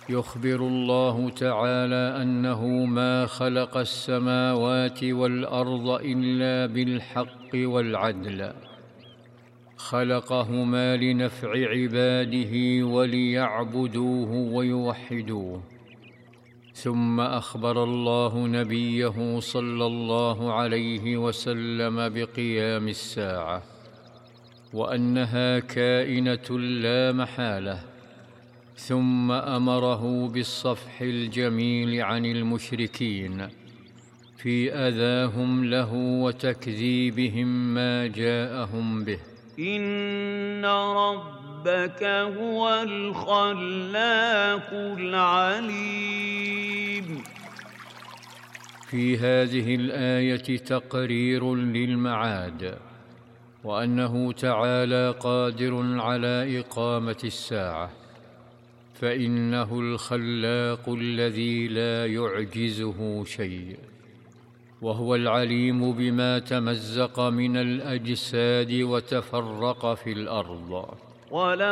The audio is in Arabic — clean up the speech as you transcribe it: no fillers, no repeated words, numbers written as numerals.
يخبر الله تعالى أنه ما خلق السماوات والأرض إلا بالحق والعدل، خلقهما لنفع عباده وليعبدوه ويوحدوه. ثم أخبر الله نبيه صلى الله عليه وسلم بقيام الساعة، وأنها كائنة لا محالة، ثم أمره بالصفح الجميل عن المشركين في أذاهم له وتكذيبهم ما جاءهم به. إن ربك هو الخلاق العليم. في هذه الآية تقرير للمعاد، وأنه تعالى قادر على إقامة الساعة، فإنه الخلاق الذي لا يعجزه شيء، وهو العليم بما تمزق من الأجساد وتفرق في الأرض.